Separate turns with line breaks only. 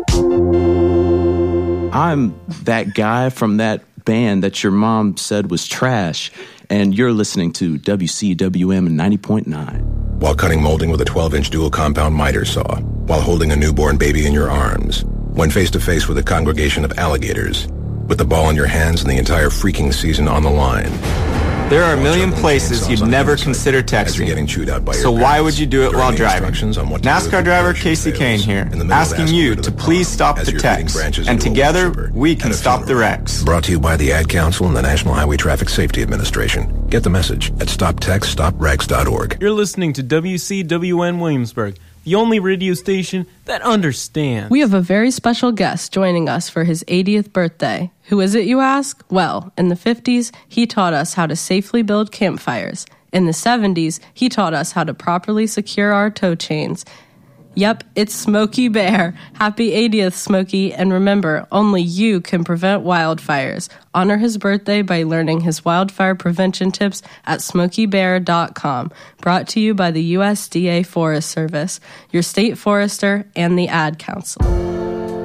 I'm that guy from that band that your mom said was trash, and you're listening to WCWM 90.9.
While cutting molding with a 12-inch dual compound miter saw, while holding a newborn baby in your arms, when face-to-face with a congregation of alligators, with the ball in your hands and the entire freaking season on the line.
There are a million places you'd never consider texting, so why would you do it while driving? NASCAR driver Casey Kane here, asking you to please stop the text, and together we can stop the wrecks.
Brought to you by the Ad Council and the National Highway Traffic Safety Administration. Get the message at stoptextstopwrecks.org.
You're listening to WCWN Williamsburg, the only radio station that understands.
We have a very special guest joining us for his 80th birthday. Who is it, you ask? Well, in the 50s, he taught us how to safely build campfires. In the 70s, he taught us how to properly secure our tow chains. Yep, it's Smokey Bear. Happy 80th, Smokey, and remember, only you can prevent wildfires. Honor his birthday by learning his wildfire prevention tips at smokeybear.com. Brought to you by the USDA Forest Service, your state forester, and the Ad Council.